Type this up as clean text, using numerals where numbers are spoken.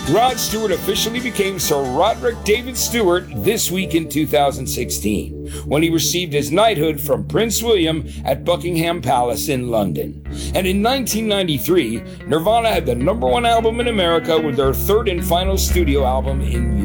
Rod Stewart officially became Sir Roderick David Stewart this week in 2016, when he received his knighthood from Prince William at Buckingham Palace in London. And in 1993, Nirvana had the #1 album in America with their third and final studio album in